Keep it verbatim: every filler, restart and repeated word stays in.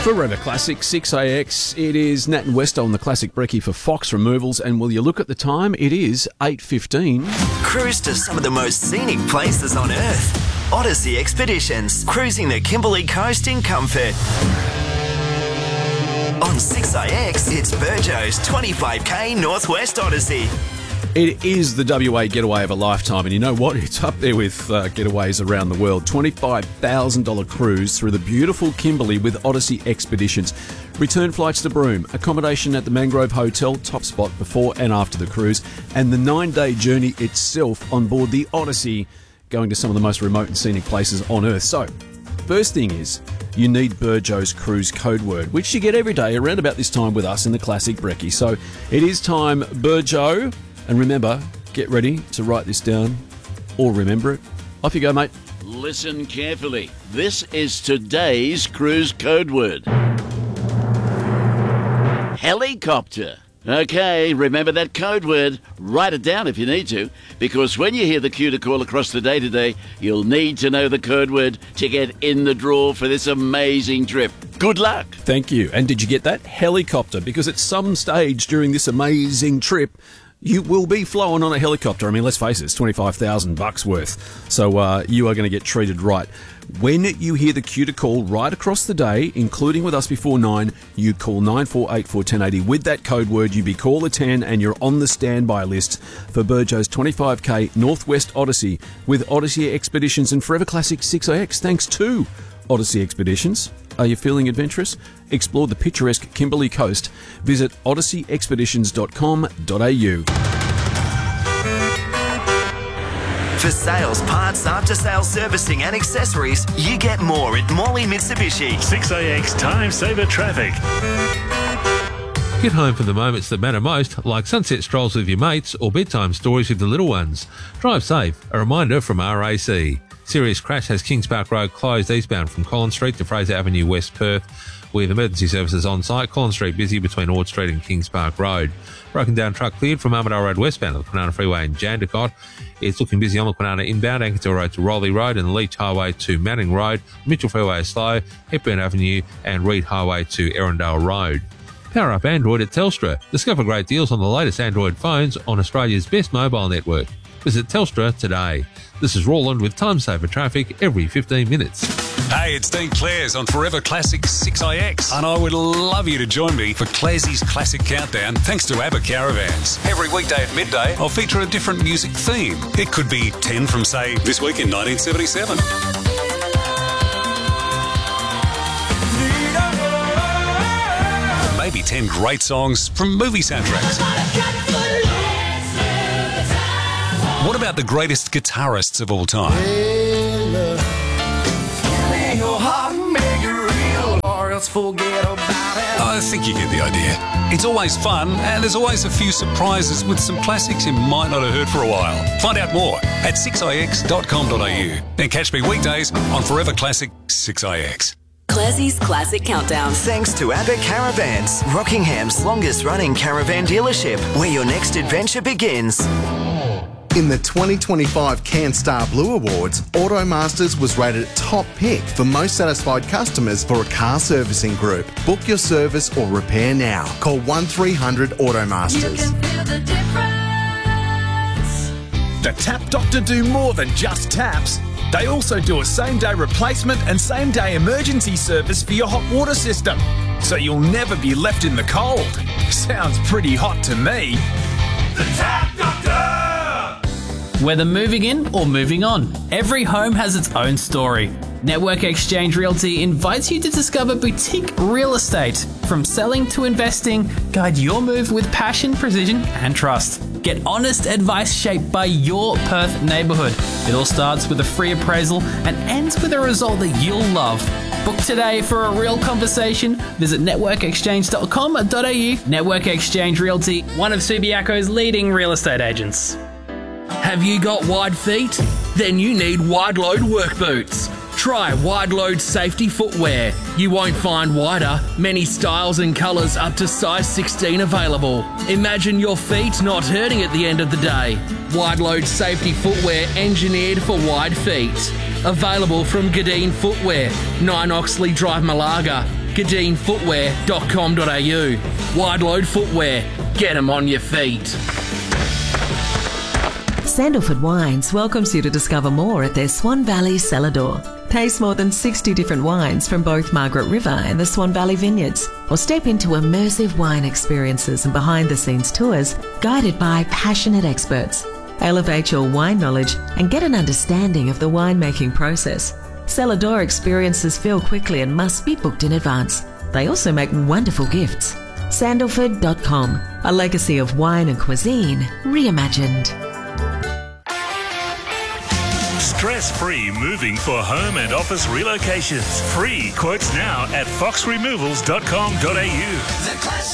Forever Classic six A X. It is Nat and Westo on the Classic Brekkie for Fox Removals, and will you look at the time? It is eight fifteen. Cruise to some of the most scenic places on Earth. Odyssey Expeditions, cruising the Kimberley coast in comfort. On six A X, it's Burjo's twenty-five K Northwest Odyssey. It is the W A getaway of a lifetime, and you know what? It's up there with uh, getaways around the world. twenty-five thousand dollars cruise through the beautiful Kimberley with Odyssey Expeditions. Return flights to Broome, accommodation at the Mangrove Hotel, top spot before and after the cruise, and the nine-day journey itself on board the Odyssey, going to some of the most remote and scenic places on Earth. So, first thing is, you need Burjo's cruise code word, which you get every day around about this time with us in the Classic Brekkie. So, it is time, Burjo. And remember, get ready to write this down or remember it. Off you go, mate. Listen carefully. This is today's cruise code word. Helicopter. Okay, remember that code word. Write it down if you need to, because when you hear the cue to call across the day today, you'll need to know the code word to get in the draw for this amazing trip. Good luck. Thank you. And did you get that? Helicopter, because at some stage during this amazing trip, you will be flown on a helicopter. I mean, let's face it, it's twenty-five thousand bucks worth. So uh, you are going to get treated right. When you hear the cue to call right across the day, including with us before nine, you call nine four eight four, one zero eight zero. With that code word, you be caller ten and you're on the standby list for Burjo's twenty-five K Northwest Odyssey with Odyssey Expeditions and Forever Classic six A X. Thanks to Odyssey Expeditions. Are you feeling adventurous? Explore the picturesque Kimberley coast. Visit odyssey expeditions dot com dot a u. For sales, parts, after-sales servicing and accessories, you get more at Morley Mitsubishi. six A X Time Saver Traffic. Get home for the moments that matter most, like sunset strolls with your mates or bedtime stories with the little ones. Drive safe. A reminder from R A C. Serious crash has Kings Park Road closed eastbound from Collins Street to Fraser Avenue, West Perth, with emergency services on site. Collins Street busy between Ord Street and Kings Park Road. Broken down truck cleared from Armadale Road westbound of the Kwinana Freeway in Jandakot. It's looking busy on the Kwinana inbound, Ankersdale Road to Rowley Road and Leach Highway to Manning Road. Mitchell Freeway is slow, Hepburn Avenue and Reed Highway to Erindale Road. Power up Android at Telstra. Discover great deals on the latest Android phones on Australia's best mobile network. Visit Telstra today. This is Roland with Time Saver Traffic every fifteen minutes. Hey, it's Dean Clares on Forever Classic six A X, and I would love you to join me for Claressy's Classic Countdown thanks to ABBA Caravans. Every weekday at midday, I'll feature a different music theme. It could be ten from, say, this week in nineteen seventy-seven. Maybe ten great songs from movie soundtracks. What about the greatest guitarists of all time? I think you get the idea. It's always fun, and there's always a few surprises with some classics you might not have heard for a while. Find out more at six a x dot com dot a u and catch me weekdays on Forever Classic six A X. Classy's Classic Countdown. Thanks to ABBA Caravans, Rockingham's longest-running caravan dealership, where your next adventure begins. In the twenty twenty-five CanStar Blue Awards, Automasters was rated top pick for most satisfied customers for a car servicing group. Book your service or repair now. Call one three hundred Automasters. You can feel the difference. The Tap Doctor do more than just taps. They also do a same-day replacement and same-day emergency service for your hot water system, so you'll never be left in the cold. Sounds pretty hot to me. The Tap Doctor! Whether moving in or moving on, every home has its own story. Network Exchange Realty invites you to discover boutique real estate. From selling to investing, guide your move with passion, precision, and trust. Get honest advice shaped by your Perth neighbourhood. It all starts with a free appraisal and ends with a result that you'll love. Book today for a real conversation. Visit network exchange dot com dot a u. Network Exchange Realty, one of Subiaco's leading real estate agents. Have you got wide feet? Then you need wide load work boots. Try Wide Load Safety Footwear. You won't find wider, many styles and colours up to size sixteen available. Imagine your feet not hurting at the end of the day. Wide Load Safety Footwear engineered for wide feet. Available from Gadeen Footwear, nine Oxley Drive, Malaga. gadeen footwear dot com dot a u. Wide Load Footwear. Get 'em on your feet. Sandalford Wines welcomes you to discover more at their Swan Valley cellar door. Taste more than sixty different wines from both Margaret River and the Swan Valley Vineyards, or step into immersive wine experiences and behind-the-scenes tours guided by passionate experts. Elevate your wine knowledge and get an understanding of the winemaking process. Cellar door experiences fill quickly and must be booked in advance. They also make wonderful gifts. Sandalford dot com, a legacy of wine and cuisine reimagined. Stress-free moving for home and office relocations. Free quotes now at fox removals dot com dot a u.